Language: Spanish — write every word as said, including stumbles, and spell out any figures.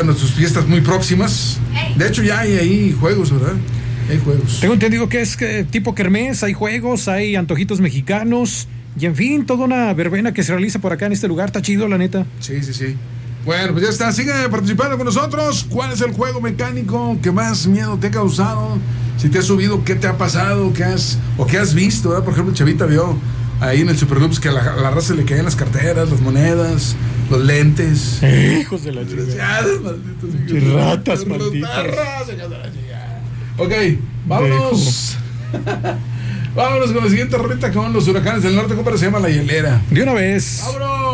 bueno, sus fiestas muy próximas. De hecho, ya hay ahí juegos, ¿verdad? Hay juegos. Tengo entendido que es que, tipo kermés, hay juegos, hay antojitos mexicanos y en fin, toda una verbena que se realiza por acá en este lugar. Está chido, la neta. Sí, sí, sí. Bueno, pues ya está, sigue participando con nosotros. ¿Cuál es el juego mecánico que más miedo te ha causado? Si te has subido, ¿qué te ha pasado? ¿Qué has, o qué has visto? ¿Verdad? Por ejemplo, Chavita vio ahí en el Superloops que a la, a la raza le caían las carteras, las monedas, los lentes. Eh, hijos de la chingada. Malditos. Ratas, malditas. Ok, vámonos. Vámonos con la siguiente rolita con los Huracanes del Norte, compadre, se llama La Hielera. De una vez. ¡Vámonos!